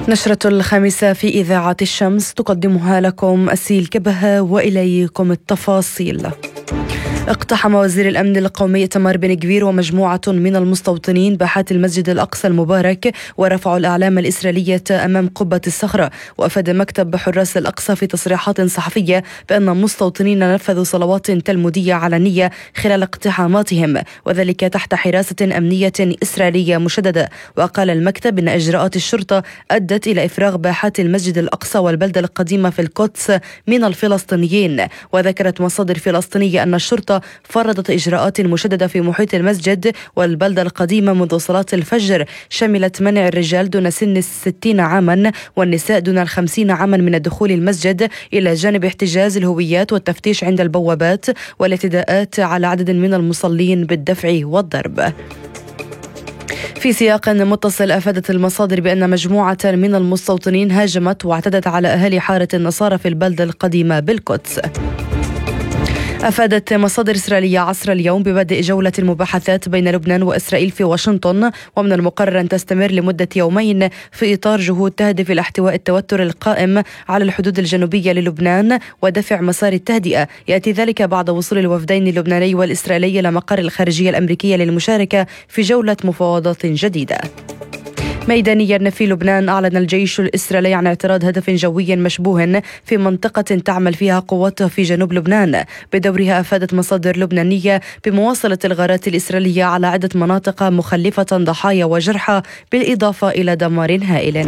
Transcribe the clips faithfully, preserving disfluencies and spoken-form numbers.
نشرة الخامسة في إذاعة الشمس تقدمها لكم أسيل كبهة وإليكم التفاصيل. اقتحم وزير الأمن القومي إيتمار بن غفير ومجموعة من المستوطنين باحات المسجد الأقصى المبارك ورفعوا الأعلام الإسرائيلية أمام قبة الصخرة. وأفاد مكتب حراس الأقصى في تصريحات صحفية بأن المستوطنين نفذوا صلوات تلمودية علنية خلال اقتحاماتهم، وذلك تحت حراسة أمنية إسرائيلية مشددة. وقال المكتب إن إجراءات الشرطة أدت إلى إفراغ باحات المسجد الأقصى والبلدة القديمة في القدس من الفلسطينيين. وذكرت مصادر فلسطينية أن الشرطة فرضت إجراءات مشددة في محيط المسجد والبلدة القديمة منذ صلاة الفجر، شملت منع الرجال دون سن الستين عاما والنساء دون الخمسين عاما من الدخول المسجد، إلى جانب احتجاز الهويات والتفتيش عند البوابات والاعتداءات على عدد من المصلين بالدفع والضرب. في سياق متصل، أفادت المصادر بأن مجموعة من المستوطنين هاجمت واعتدت على أهالي حارة النصارى في البلدة القديمة بالقدس. أفادت مصادر إسرائيلية عصر اليوم ببدء جولة المباحثات بين لبنان وإسرائيل في واشنطن، ومن المقرر أن تستمر لمدة يومين في إطار جهود تهدف إلى احتواء التوتر القائم على الحدود الجنوبية للبنان ودفع مسار التهدئة. يأتي ذلك بعد وصول الوفدين اللبناني والإسرائيلي إلى مقر الخارجية الأمريكية للمشاركة في جولة مفاوضات جديدة. ميدانيا في لبنان، أعلن الجيش الإسرائيلي عن اعتراض هدف جوي مشبوه في منطقة تعمل فيها قواته في جنوب لبنان. بدورها أفادت مصادر لبنانية بمواصلة الغارات الإسرائيلية على عدة مناطق مخلفة ضحايا وجرحى، بالإضافة إلى دمار هائل.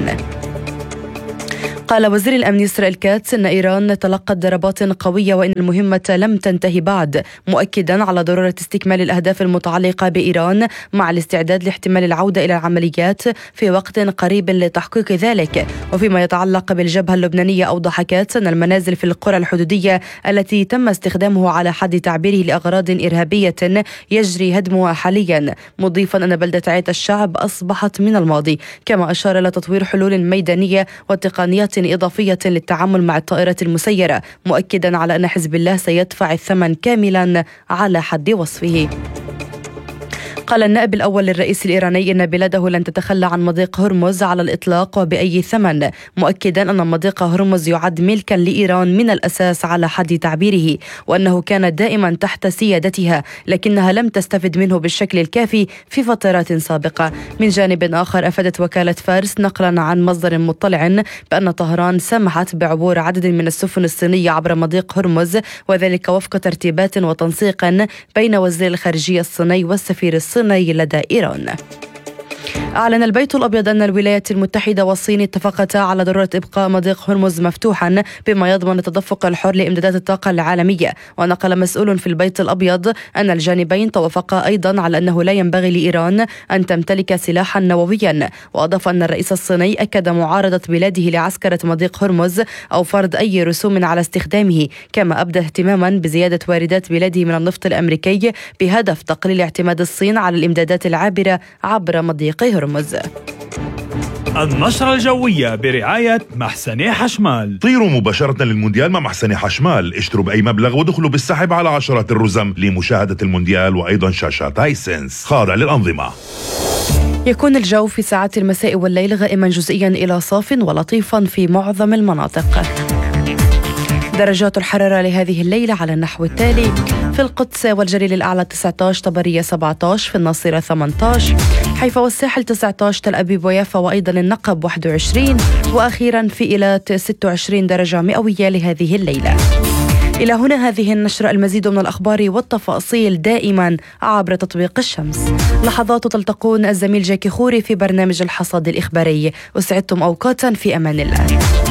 قال وزير الأمن إسرائيل كاتس أن إيران تلقت ضربات قوية وإن المهمة لم تنتهي بعد، مؤكدا على ضرورة استكمال الأهداف المتعلقة بإيران مع الاستعداد لاحتمال العودة إلى العمليات في وقت قريب لتحقيق ذلك. وفيما يتعلق بالجبهة اللبنانية، أوضح كاتس أن المنازل في القرى الحدودية التي تم استخدامه على حد تعبيره لأغراض إرهابية يجري هدمها حاليا، مضيفا أن بلدة عيت الشعب أصبحت من الماضي. كما أشار إلى تطوير حلول ميدانية وتقنيات إضافية للتعامل مع الطائرات المسيرة، مؤكدا على أن حزب الله سيدفع الثمن كاملا على حد وصفه. قال النائب الأول للرئيس الإيراني إن بلاده لن تتخلى عن مضيق هرمز على الإطلاق وبأي ثمن، مؤكدا أن مضيق هرمز يعد ملكا لإيران من الأساس على حد تعبيره، وأنه كان دائما تحت سيادتها لكنها لم تستفد منه بالشكل الكافي في فترات سابقة. من جانب آخر، أفادت وكالة فارس نقلا عن مصدر مطلع بأن طهران سمحت بعبور عدد من السفن الصينية عبر مضيق هرمز، وذلك وفق ترتيبات وتنسيق بين وزير الخارجية الصيني والسفير الصيني لدى إيران. أعلن البيت الأبيض أن الولايات المتحدة والصين اتفقتا على ضرورة إبقاء مضيق هرمز مفتوحا بما يضمن التدفق الحر لإمدادات الطاقة العالمية. ونقل مسؤول في البيت الأبيض أن الجانبين توافقا أيضا على أنه لا ينبغي لإيران أن تمتلك سلاحا نوويا. وأضاف أن الرئيس الصيني أكد معارضة بلاده لعسكرة مضيق هرمز أو فرض أي رسوم على استخدامه، كما أبدى اهتماما بزيادة واردات بلاده من النفط الأمريكي بهدف تقليل اعتماد الصين على الإمدادات العابرة عبر مضيق هرمز. النشرة الجوية برعاية محسني حشمال. طيروا مباشرة للمونديال مع محسني حشمال، اشتروا بأي مبلغ ودخلوا بالسحب على عشرات الرزم لمشاهدة المونديال وأيضا شاشات هايسنس خاضع للأنظمة. يكون الجو في ساعات المساء والليل غائما جزئيا إلى صاف ولطيفا في معظم المناطق. درجات الحرارة لهذه الليلة على النحو التالي: في القدس والجليل الأعلى تسعة عشر، طبرية سبعة عشر، في الناصرة ثمانية عشر، حيفا والساحل تسعة عشر، تل أبيب ويافا وأيضا النقب واحد وعشرين، وأخيرا في إيلات ستة وعشرين درجة مئوية لهذه الليلة. إلى هنا هذه النشرة، المزيد من الأخبار والتفاصيل دائما عبر تطبيق الشمس. لحظات تلتقون الزميل جاكي خوري في برنامج الحصاد الإخباري. أسعدتم أوقاتا في أمان الله.